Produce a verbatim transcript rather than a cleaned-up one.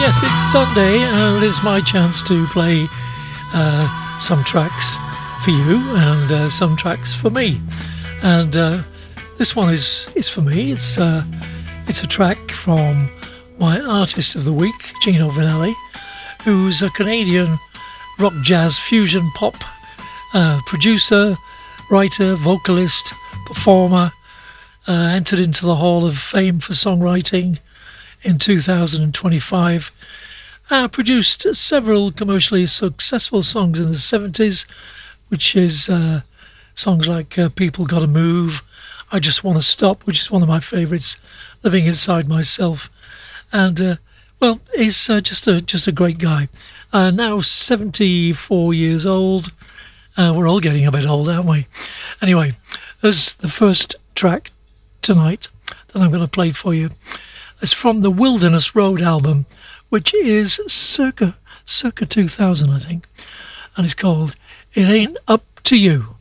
Yes, it's Sunday and it's my chance to play uh, some tracks for you and uh, some tracks for me. And uh, this one is, is for me. It's, uh, it's a track from my artist of the week, Gino Vanelli, who's a Canadian rock jazz fusion pop uh, producer, writer, vocalist, performer, uh, entered into the Hall of Fame for songwriting in two thousand twenty-five, uh, produced several commercially successful songs in the seventies, which is uh, songs like uh, People Gotta Move, I Just Wanna Stop, which is one of my favourites, Living Inside Myself, and uh, well, he's uh, just a just a great guy. Uh, now seventy-four years old. Uh, we're all getting a bit old, aren't we? Anyway, there's the first track tonight that I'm going to play for you. It's from the Wilderness Road album, which is circa circa two thousand, I think, and it's called It Ain't Up to You.